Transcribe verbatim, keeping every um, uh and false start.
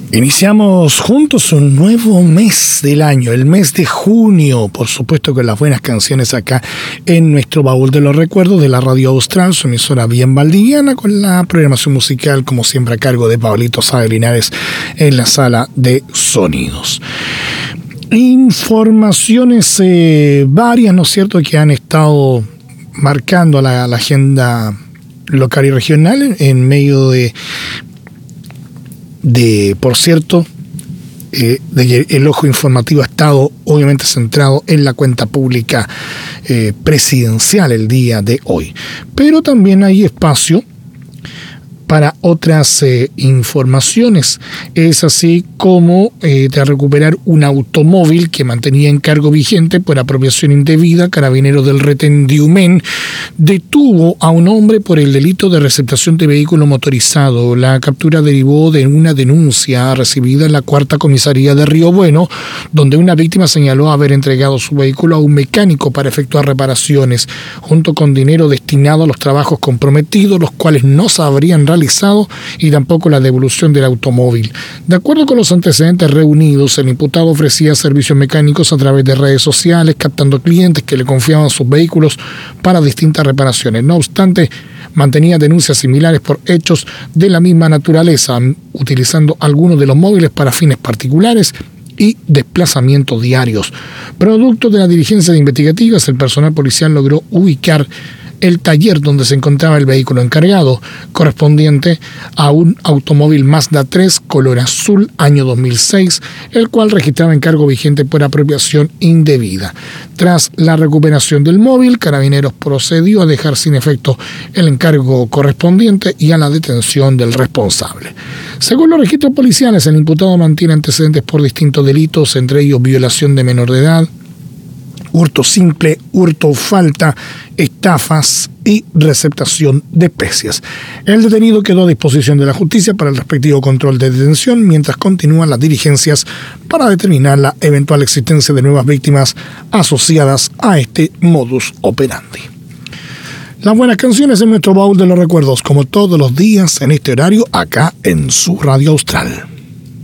Iniciamos juntos un nuevo mes del año, el mes de junio, por supuesto con las buenas canciones acá en nuestro baúl de los recuerdos de la Radio Austral, su emisora bien valdiviana, con la programación musical como siempre a cargo de Pablito Sáenz Linares en la sala de sonidos. Informaciones eh, varias, ¿no es cierto?, que han estado marcando la, la agenda local y regional en, en medio de de, por cierto, eh, de que el ojo informativo ha estado obviamente centrado en la cuenta pública eh, presidencial el día de hoy. Pero también hay espacio para otras eh, informaciones. Es así como eh, de recuperar un automóvil que mantenía en cargo vigente por apropiación indebida. Carabineros del Retén de Humén detuvo a un hombre por el delito de receptación de vehículo motorizado. La captura derivó de una denuncia recibida en la cuarta comisaría de Río Bueno, donde una víctima señaló haber entregado su vehículo a un mecánico para efectuar reparaciones, junto con dinero destinado a los trabajos comprometidos, los cuales no se habrían realizado realizado y tampoco la devolución del automóvil. De acuerdo con los antecedentes reunidos, el imputado ofrecía servicios mecánicos a través de redes sociales, captando clientes que le confiaban sus vehículos para distintas reparaciones. No obstante, mantenía denuncias similares por hechos de la misma naturaleza, utilizando algunos de los móviles para fines particulares y desplazamientos diarios. Producto de las diligencias investigativas, el personal policial logró ubicar el taller donde se encontraba el vehículo encargado, correspondiente a un automóvil Mazda tres color azul año dos mil seis, el cual registraba encargo vigente por apropiación indebida. Tras la recuperación del móvil, Carabineros procedió a dejar sin efecto el encargo correspondiente y a la detención del responsable. Según los registros policiales, el imputado mantiene antecedentes por distintos delitos, entre ellos violación de menor de edad, hurto simple, hurto falta, estafas y receptación de especies. El detenido quedó a disposición de la justicia para el respectivo control de detención, mientras continúan las diligencias para determinar la eventual existencia de nuevas víctimas asociadas a este modus operandi. Las buenas canciones en nuestro baúl de los recuerdos, como todos los días en este horario, acá en su Radio Austral.